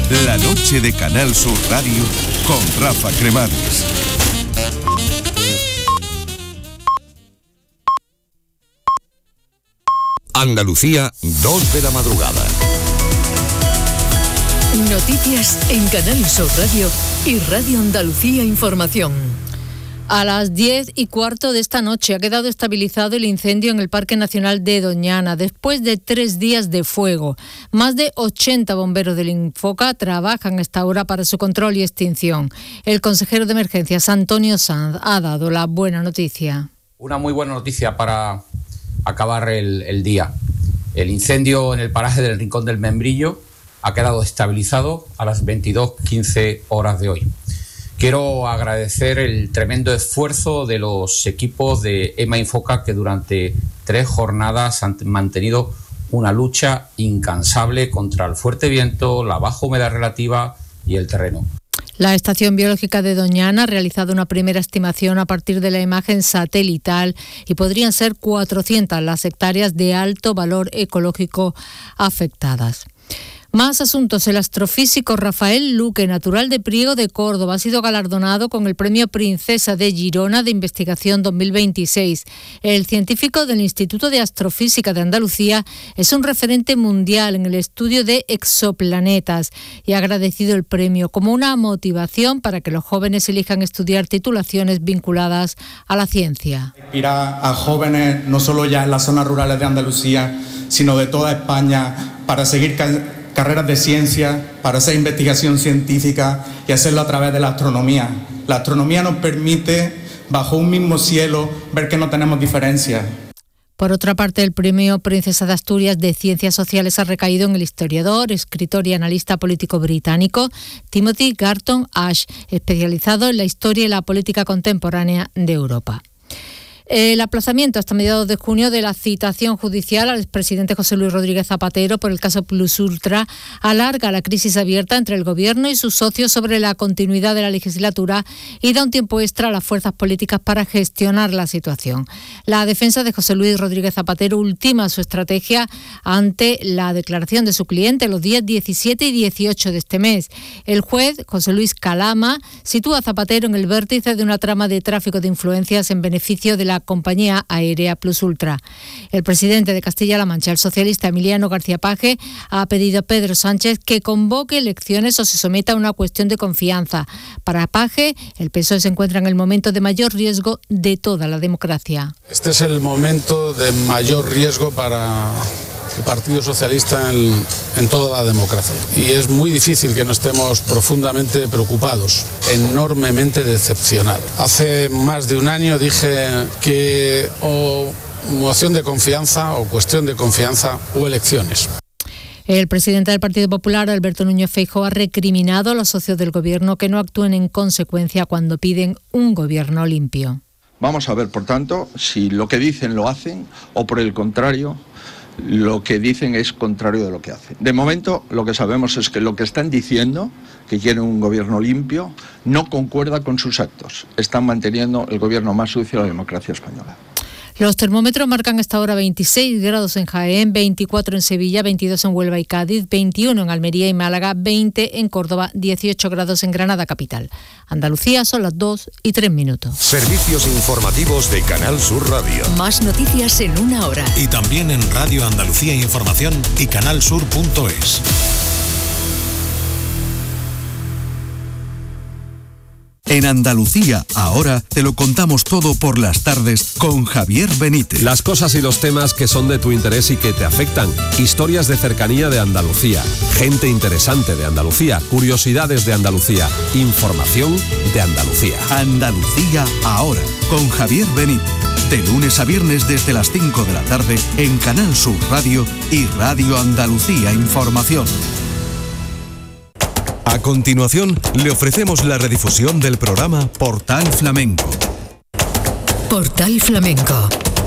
La noche de Canal Sur Radio con Rafa Cremades. Andalucía, 2 de la madrugada. Noticias en Canal Sur Radio y Radio Andalucía Información. A las 10:15 de esta noche ha quedado estabilizado el incendio en el Parque Nacional de Doñana después de 3 días de fuego. Más de 80 bomberos del Infoca trabajan a esta hora para su control y extinción. El consejero de Emergencias, Antonio Sanz, ha dado la buena noticia. Una muy buena noticia para acabar el día. El incendio en el paraje del Rincón del Membrillo ha quedado estabilizado a las 22:15 horas de hoy. Quiero agradecer el tremendo esfuerzo de los equipos de EMA Infoca que durante 3 jornadas han mantenido una lucha incansable contra el fuerte viento, la baja humedad relativa y el terreno. La Estación Biológica de Doñana ha realizado una primera estimación a partir de la imagen satelital y podrían ser 400 las hectáreas de alto valor ecológico afectadas. Más asuntos. El astrofísico Rafael Luque, natural de Priego de Córdoba, ha sido galardonado con el Premio Princesa de Girona de Investigación 2026. El científico del Instituto de Astrofísica de Andalucía es un referente mundial en el estudio de exoplanetas y ha agradecido el premio como una motivación para que los jóvenes elijan estudiar titulaciones vinculadas a la ciencia. Inspirar a jóvenes no solo ya en las zonas rurales de Andalucía, sino de toda España para seguir carreras de ciencia, para hacer investigación científica y hacerlo a través de la astronomía. La astronomía nos permite, bajo un mismo cielo, ver que no tenemos diferencias. Por otra parte, el Premio Princesa de Asturias de Ciencias Sociales ha recaído en el historiador, escritor y analista político británico Timothy Garton Ash, especializado en la historia y la política contemporánea de Europa. El aplazamiento hasta mediados de junio de la citación judicial al expresidente José Luis Rodríguez Zapatero por el caso Plus Ultra alarga la crisis abierta entre el Gobierno y sus socios sobre la continuidad de la legislatura y da un tiempo extra a las fuerzas políticas para gestionar la situación. La defensa de José Luis Rodríguez Zapatero ultima su estrategia ante la declaración de su cliente los días 17 y 18 de este mes. El juez, José Luis Calama, sitúa a Zapatero en el vértice de una trama de tráfico de influencias en beneficio de la compañía aérea Plus Ultra. El presidente de Castilla-La Mancha, el socialista Emiliano García Paje, ha pedido a Pedro Sánchez que convoque elecciones o se someta a una cuestión de confianza. Para Paje, el PSOE se encuentra en el momento de mayor riesgo de toda la democracia. Este es el momento de mayor riesgo para el Partido Socialista en toda la democracia. Y es muy difícil que no estemos profundamente preocupados, enormemente decepcionados. Hace más de un año dije que o moción de confianza o cuestión de confianza o elecciones. El presidente del Partido Popular, Alberto Núñez Feijóo, ha recriminado a los socios del Gobierno que no actúen en consecuencia cuando piden un Gobierno limpio. Vamos a ver, por tanto, si lo que dicen lo hacen o por el contrario, lo que dicen es contrario de lo que hacen. De momento, lo que sabemos es que lo que están diciendo, que quieren un gobierno limpio, no concuerda con sus actos. Están manteniendo el gobierno más sucio de la democracia española. Los termómetros marcan hasta ahora 26 grados en Jaén, 24 en Sevilla, 22 en Huelva y Cádiz, 21 en Almería y Málaga, 20 en Córdoba, 18 grados en Granada capital. Andalucía son las 2:03. Servicios informativos de Canal Sur Radio. Más noticias en una hora. Y también en Radio Andalucía Información y canalsur.es. En Andalucía, ahora te lo contamos todo por las tardes con Javier Benítez. Las cosas y los temas que son de tu interés y que te afectan. Historias de cercanía de Andalucía. Gente interesante de Andalucía. Curiosidades de Andalucía. Información de Andalucía. Andalucía, ahora, con Javier Benítez. De lunes a viernes desde las 5 de la tarde en Canal Sur Radio y Radio Andalucía Información. A continuación, le ofrecemos la redifusión del programa Portal Flamenco. Portal Flamenco